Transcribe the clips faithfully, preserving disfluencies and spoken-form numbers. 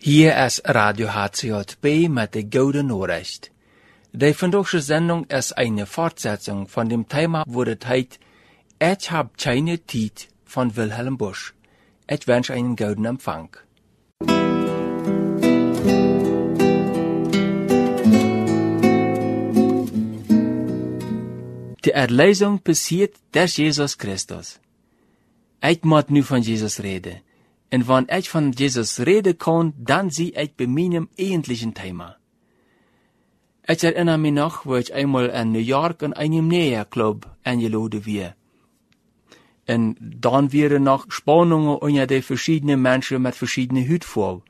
Hier ist Radio H C J B mit der guten Nachricht. Die vandaagse Sendung ist eine Fortsetzung von dem Thema, wo es heißt, ich hab keine Zeit von Wilhelm Busch. Ich wünsche einen guten Empfang. Die Erlösung passiert durch Jesus Christus. Ich muss nu von Jesus reden. Und wenn ich von Jesus reden kann, dann sehe ich bei meinem eigentlichen Thema. Ich erinnere mich noch, wo ich einmal in New York in einem Näherclub eingeladen war. Und dann wären noch Spannungen unter die verschiedenen Menschen mit verschiedenen Hautfarben.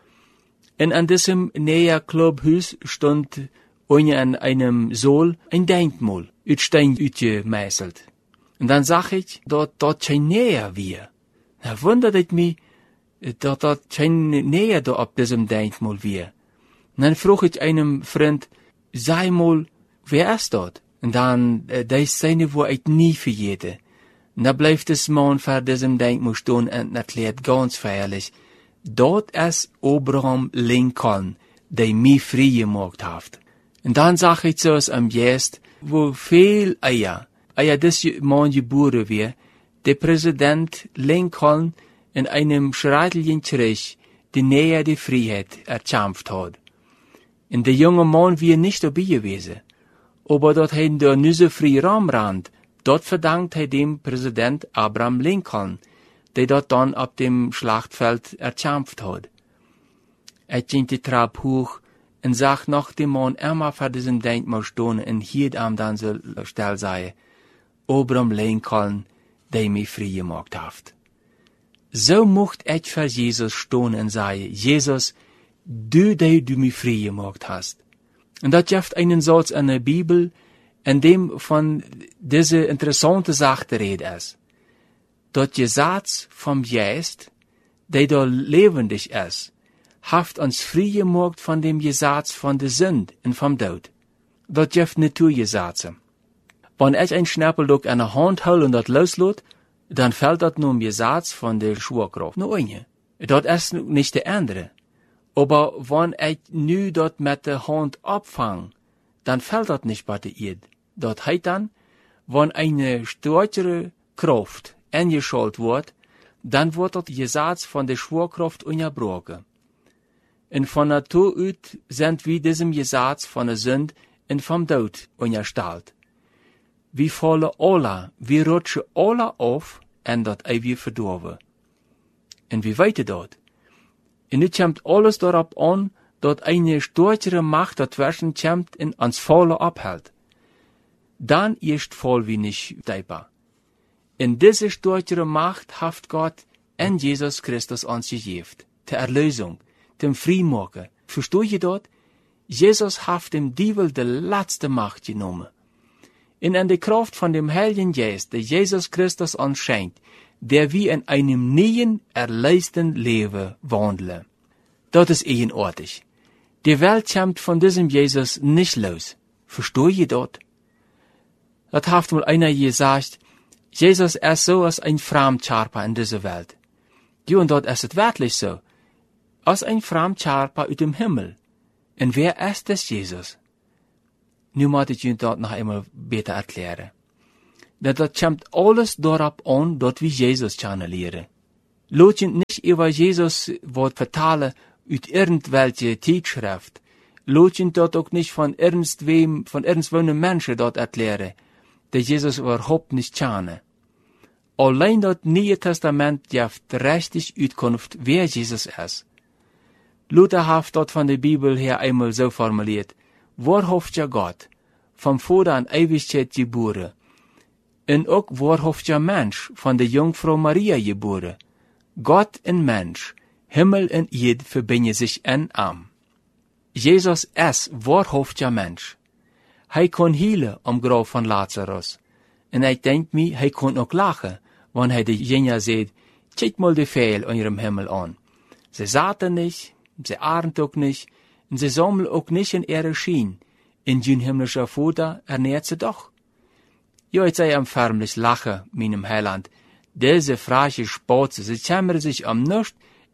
Und an diesem Näherclubhaus stand unter in einem Saal ein Denkmal, aus Stein gemeißelt. Und dann sag ich, dass dort kein Näher war. Da wundert ich mich, dass dort kein Näher da auf diesem Denkmal war. Und dann frug ich einem Freund, sei mal, wer ist dort? Und dann, äh, das ist seine, wo ich nie vergete. Und da bleibt das Mann vor diesem Denkmal stehen und erklärt ganz feierlich, dort ist Abraham Lincoln, der mich frei gemacht hat. Und dann sag ich so es am Jest, wo viel Eier, Eier des Mann geboren war, der Präsident Lincoln in einem schreitlichen Krieg die Nähe der Freiheit erkämpft hat. Und der junge Mann war nicht dabei gewesen. Aber dort hat der nüsse freie Raumrand, dort verdankt er dem Präsident Abraham Lincoln, der dort dann auf dem Schlachtfeld erkämpft hat. Er ging die Treppe hoch und sagt noch dem Mann immer vor diesem Denkmal stehen und hielt am dann so still sei, Abraham Lincoln, der mich frei gemacht hat. So mocht ich für Jesus stehen und sagen, Jesus, du, der du mich frei gemacht hast. Und das gibt einen Satz in der Bibel, in dem von diese interessante Sache die Rede ist. Das Gesetz vom Geist, der da lebendig ist, hat uns frei gemacht von dem Gesetz von der Sünde und vom Tod. Das gibt Naturgesetze. Wenn ich ein Schnäppeldock in der Hand hole und das loslässt, dann fällt das nur im Gesetz von der Schwerkraft. Nur eine. Das ist nicht der andere. Aber wenn ich nu dort mit der Hand abfange, dann fällt das nicht bei der Erde. Das heißt dann, wenn eine stärkere Kraft eingeschaltet wird, dann wird das Gesetz von der Schwerkraft unterbrochen. Und von Natur aus sind wir diesem Gesetz von der Sünde und vom Tod unterstellt. Wir fallen alle, wir rutschen alle auf, und dat wir verdorven. Und wie weiter dort? Und nu kommt alles darauf an, dat eine stärkere Macht dazwischen kommt und ans Fallen abhält. Dann ist voll wie nicht denkbar. Und diese stärkere Macht hat Gott in Jesus Christus uns gegeben. Die Erlösung, dem Freimachen. Versteht ihr dort? Jesus hat dem Teufel die letzte Macht genommen. Und an der Kraft von dem Heiligen Geist, der Jesus Christus uns schenkt, der wir in einem neuen, erlösten Leben wandeln. Das ist eigenartig. Die Welt kommt von diesem Jesus nicht los. Versteht ihr dort? Das hat mal einer gesagt, Jesus ist so als ein Fremdkörper in dieser Welt. Ja, und dort ist es wirklich so. Als ein Fremdkörper aus dem Himmel. Und wer ist das Jesus? Nu moet ik je dat nog einmal beter erklären. Dat dat kommt alles darauf an, dat wir Jesus kennenlernen. Laat je nicht über Jesus wat vertalen uit irgendwelche Tijdschrift. Laat je dat ook nicht von irgendwem, von irgendwelchen Menschen dort erklären, der Jesus überhaupt nicht kennen. Allein das Neue Testament gibt richtig Auskunft, wer Jesus ist. Luther hat dort von der Bibel her einmal so formuliert, wahrhaftiger Gott, vom Vater an Ewigkeit geboren, und auch wahrhaftiger Mensch, von der Jungfrau Maria geboren. Gott und Mensch, Himmel und Erde verbinden sich in einem. Jesus ist wahrhaftiger Mensch. Er kann heilen am Grab von Lazarus. Und ich denk mir, er kann auch lachen, wenn er die Jünger sagt, schaut mal die Vögel an ihrem Himmel an. Sie saten nicht, sie ahnt auch nicht, und sie sammeln auch nicht in ihre Schien. In jün himmlischer Vater ernährt sie doch. Ja, ich sei am förmlich lachen, meinem Heiland. Diese Frage spart sie, sie kümmern sich um nichts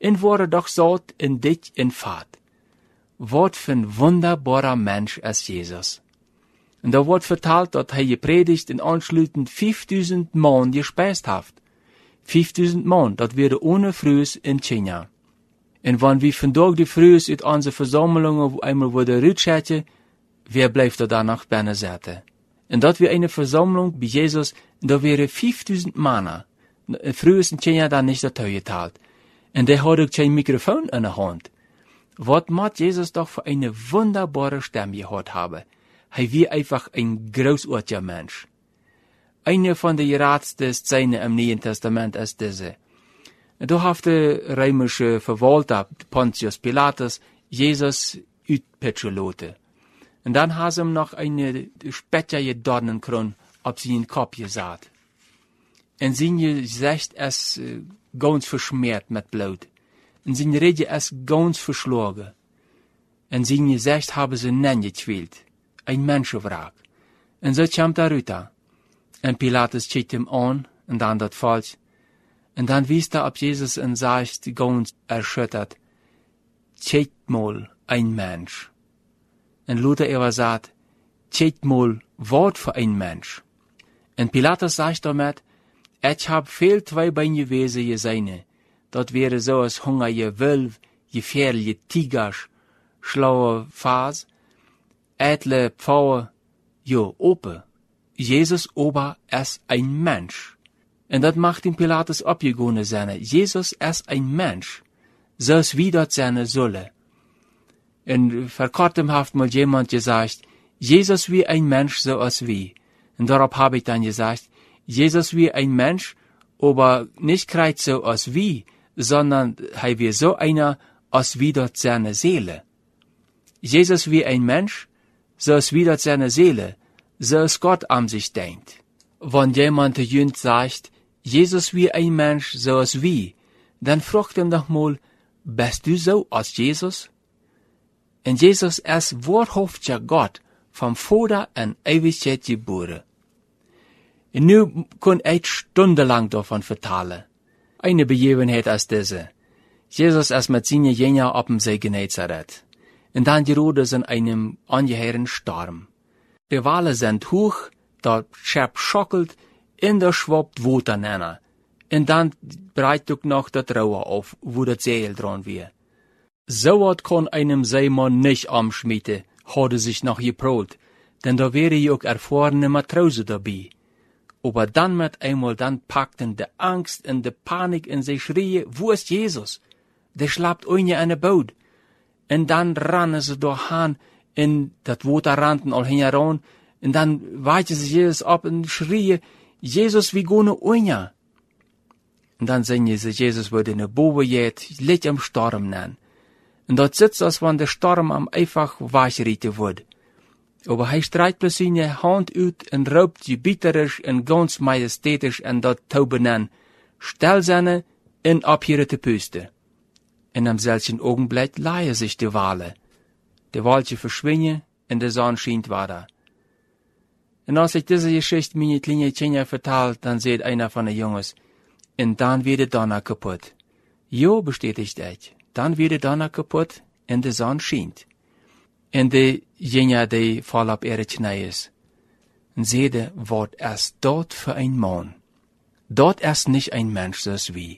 en worden doch zout in dit en vaat. Wat voor een wunderbarer Mensch ist Jesus. Und da wird vertalt, dass er gepredigt und anschließend fünftausend Mann gespeist hat. fünftausend Mann, das wäre ohne Frühs in China. Und wenn wir vandaag die Frühs uit unsere Versammlungen einmal wieder rausschatten, wer bleibt da danach binnen zitten? Und das wäre eine Versammlung bei Jesus, da wäre fünftausend Männer. Frühs in China dann nicht dazu geteilt. Und der hat auch kein Mikrofon in der Hand. Was muss Jesus doch für eine wunderbare Stimme gehabt haben? Er war einfach ein großartiger Mensch. Eine von den geratsten Szenen im Neuen Testament ist diese. Da hat der römische Verwalter Pontius Pilatus Jesus utpitchen lassen. Und dann haben sie ihm noch eine spezielle Dornenkron auf seinen Kopf gesagt. Und sein Gesicht ist äh, ganz verschmiert mit Blut. Und sein Rede ist ganz verschlagen. Und sein Gesicht haben sie nennen ein Menschenwraak. Und so kommt er runter. Und Pilatus schaut ihm an, und dann das falsch. Und dann wies er auf Jesus und sagt ganz erschüttert, schaut mal, ein Mensch. Und Luther aber sagt, schaut mal, was für ein Mensch. Und Pilatus sagt damit, ich hab viel zweibeine Wesen gesehen. Dat wäre so als hungerige Wölf, gefährliche Tigers, schlaue Fas, edle Pfaue, jo, Ope. Jesus ober ist ein Mensch. Und das macht den Pilatus abgegangen sein. Jesus ist ein Mensch, so als wie das seine solle. Und vor kurzem hat mal jemand gesagt, Jesus wie ein Mensch, so als wie. Und darauf habe ich dann gesagt, Jesus wie ein Mensch, aber nicht kreuz so als wie, sondern er wie so einer, als wie dort seine Seele. Jesus wie ein Mensch, so als wie dort seine Seele, so als Gott an sich denkt. Wenn jemand jüngst sagt, Jesus wie ein Mensch, so als wie, dann fragt ihm doch mal, bist du so als Jesus? Und Jesus ist wahrhaftiger Gott, vom Vater an Ewigkeit geboren. Und nu kann ich stundenlang davon vertellen. Eine Begebenheit ist diese. Jesus ist mit seinen Jüngern auf dem See Genezareth. Und dann gerade in einem ungeheuren Sturm. Die Wale sind hoch, das Schiff schockelt, und da schwappt Wasser rein. Und dann breitet auch noch das Rauer auf, wo das Seil dran wird. So was kann einem Seemann nicht amschmieden, hat er sich noch geprobt, denn da wäre ja auch erfahrene Matrose dabei. Aber dann mit einmal, dann packten die Angst und die Panik in sich schrie, wo ist Jesus? Der schlappt ohne eine Boot. Und dann rannen sie durchhan, in dat Wasser rannten all heran, und dann weite sich Jesus ab und schrie, Jesus, wie gone ohne? Und dann sehen sie, Jesus wurde in der Bobe jet, liegt am Sturm nan. Und dort sitzt, als wenn der Sturm am einfach wachrieten wird. Aber er streicht plötzlich seine Hand uit und raubt gebieterisch und ganz majestätisch an dat Tauben an, stell seine in abhirrte Püste. In am selben Augenblick leihe sich die Wale. Die Walche verschwinden und der Sonne schient weiter. Und als ich diese Geschichte meine kleine Kinder vertalt, dann seht einer von den Jungs, und dann wird der Donner kaputt. Jo, bestätigt ich, dann wird der Donner kaputt und der Sonne schient. Und die Jünger, die voll auf ihre Knie ist. Und seht, was ist dort für ein Mann? Dort ist nicht ein Mensch, so wie.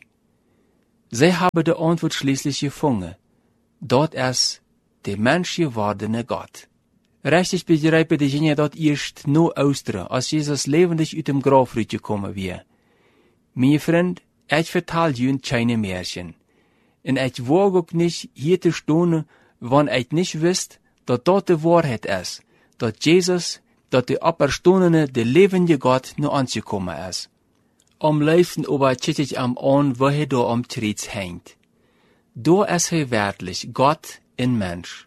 Sie haben die Antwort schließlich gefunden. Dort ist der Mensch gewordene Gott. Richtig begreifen die Jünger dort erst nur Ostern, als Jesus lebendig aus dem Grab rausgekommen war. Mein Freund, ich vertal Ihnen keine Märchen. Und ich wage auch nicht, hier zu stehen, wenn ich nicht wisst, dass dort die Wahrheit ist, dass Jesus, dass der Auferstandene, der lebende Gott, nur angekommen ist. Am liebsten aber chitt ich am an, wo er da am Kreuz hängt. Da ist er wirklich Gott in Mensch.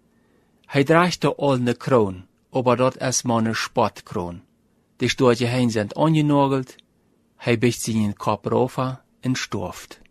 Er trägt da all ne Kron, aber dort ist mal ne Spottkron. Die Storche hein sind angenagelt, er biegt seinen Kopf rauf und stirbt.